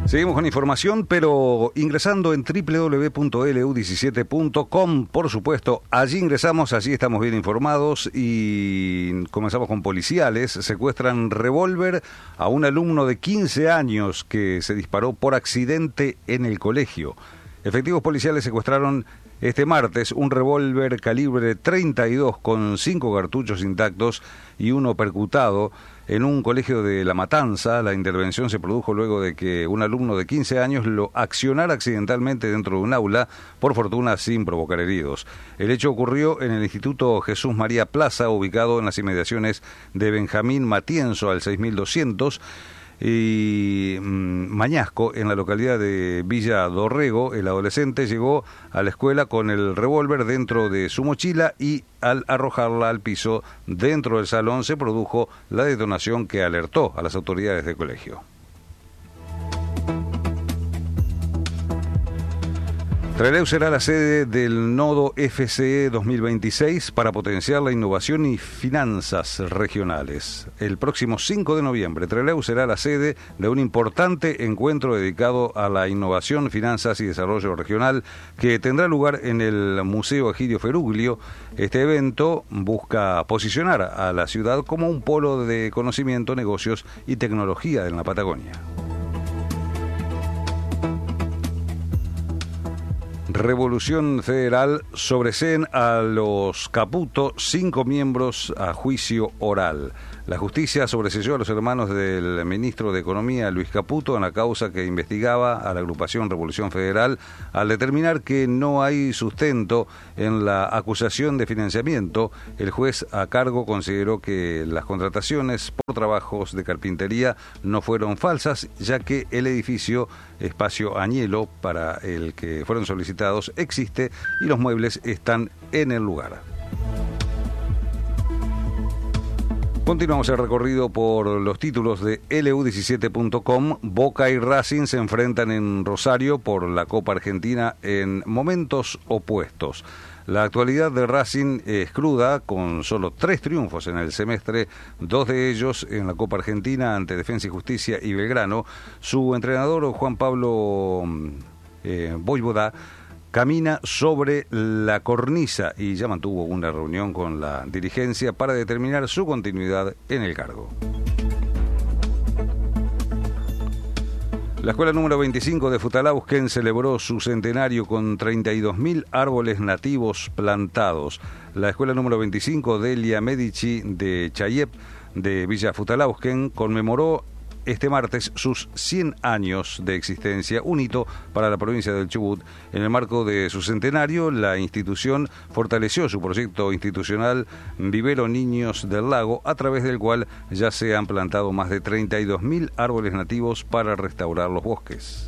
Seguimos con información, pero ingresando en www.lu17.com, por supuesto, allí ingresamos, allí estamos bien informados y comenzamos con policiales. Secuestran revólver a un alumno de 15 años que se disparó por accidente en el colegio. Efectivos policiales secuestraron este martes un revólver calibre 32 con 5 cartuchos intactos y uno percutado en un colegio de La Matanza. La intervención se produjo luego de que un alumno de 15 años lo accionara accidentalmente dentro de un aula, por fortuna sin provocar heridos. El hecho ocurrió en el Instituto Jesús María Plaza, ubicado en las inmediaciones de Benjamín Matienzo al 6200, y Mañasco, en la localidad de Villa Dorrego. El adolescente llegó a la escuela con el revólver dentro de su mochila y al arrojarla al piso dentro del salón se produjo la detonación que alertó a las autoridades del colegio. Trelew será la sede del Nodo FCE 2026 para potenciar la innovación y finanzas regionales. El próximo 5 de noviembre, Trelew será la sede de un importante encuentro dedicado a la innovación, finanzas y desarrollo regional que tendrá lugar en el Museo Egidio Feruglio. Este evento busca posicionar a la ciudad como un polo de conocimiento, negocios y tecnología en la Patagonia. Revolución Federal: sobreseen a los Caputo 5 miembros a juicio oral. La justicia sobreseyó a los hermanos del ministro de Economía, Luis Caputo, en la causa que investigaba a la agrupación Revolución Federal, al determinar que no hay sustento en la acusación de financiamiento. El juez a cargo consideró que las contrataciones por trabajos de carpintería no fueron falsas, ya que el edificio, espacio Añelo, para el que fueron solicitados, existe y los muebles están en el lugar. Continuamos el recorrido por los títulos de LU17.com. Boca y Racing se enfrentan en Rosario por la Copa Argentina en momentos opuestos. La actualidad de Racing es cruda, con solo 3 triunfos en el semestre, 2 de ellos en la Copa Argentina ante Defensa y Justicia y Belgrano. Su entrenador, Juan Pablo Voivoda, camina sobre la cornisa y ya mantuvo una reunión con la dirigencia para determinar su continuidad en el cargo. La escuela número 25 de Futalausken celebró su centenario con 32.000 árboles nativos plantados. La escuela número 25 Delia Medici de Chayep de Villa Futalausken conmemoró este martes sus 100 años de existencia, un hito para la provincia del Chubut. En el marco de su centenario, la institución fortaleció su proyecto institucional Vivero Niños del Lago, a través del cual ya se han plantado más de 32.000 árboles nativos para restaurar los bosques.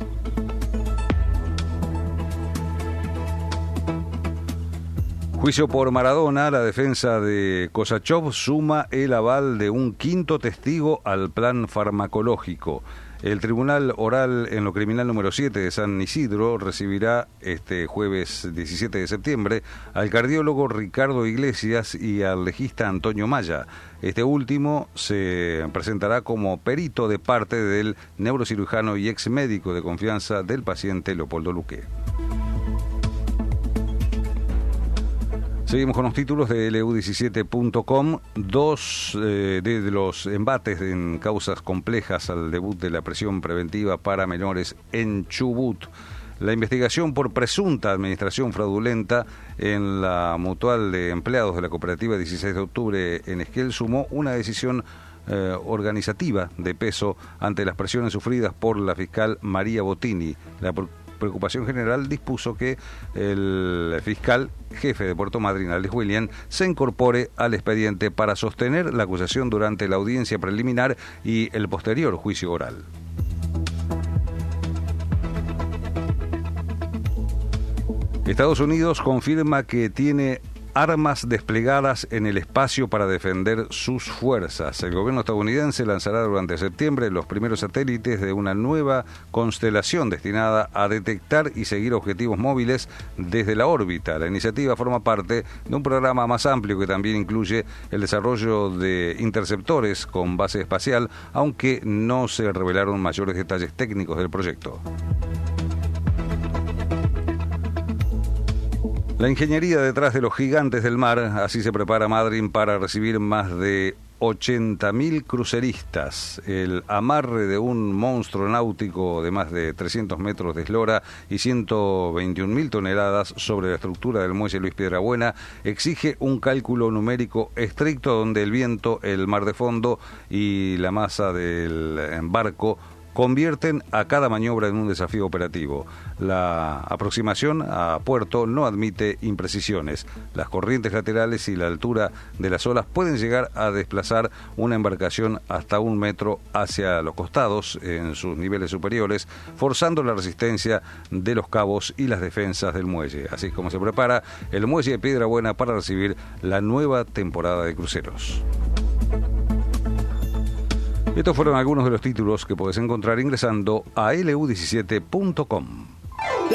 Juicio por Maradona. La defensa de Kosachov suma el aval de un 5º testigo al plan farmacológico. El Tribunal Oral en lo Criminal número 7 de San Isidro recibirá este jueves 17 de septiembre al cardiólogo Ricardo Iglesias y al legista Antonio Maya. Este último se presentará como perito de parte del neurocirujano y ex médico de confianza del paciente Leopoldo Luque. Seguimos con los títulos de LU17.com. 2 de los embates en causas complejas al debut de la prisión preventiva para menores en Chubut. La investigación por presunta administración fraudulenta en la mutual de empleados de la cooperativa 16 de octubre en Esquel sumó una decisión organizativa de peso ante las presiones sufridas por la fiscal María Bottini. La Preocupación General dispuso que el fiscal jefe de Puerto Madryn, Alex William, se incorpore al expediente para sostener la acusación durante la audiencia preliminar y el posterior juicio oral. Estados Unidos confirma que tiene armas desplegadas en el espacio para defender sus fuerzas. El gobierno estadounidense lanzará durante septiembre los primeros satélites de una nueva constelación destinada a detectar y seguir objetivos móviles desde la órbita. La iniciativa forma parte de un programa más amplio que también incluye el desarrollo de interceptores con base espacial, aunque no se revelaron mayores detalles técnicos del proyecto. La ingeniería detrás de los gigantes del mar, así se prepara Madryn para recibir más de 80.000 cruceristas. El amarre de un monstruo náutico de más de 300 metros de eslora y 121.000 toneladas sobre la estructura del muelle Luis Piedrabuena exige un cálculo numérico estricto donde el viento, el mar de fondo y la masa del barco convierten a cada maniobra en un desafío operativo. La aproximación a puerto no admite imprecisiones. Las corrientes laterales y la altura de las olas pueden llegar a desplazar una embarcación hasta 1 metro hacia los costados en sus niveles superiores, forzando la resistencia de los cabos y las defensas del muelle. Así es como se prepara el muelle de Piedrabuena para recibir la nueva temporada de cruceros. Estos fueron algunos de los títulos que podés encontrar ingresando a lu17.com.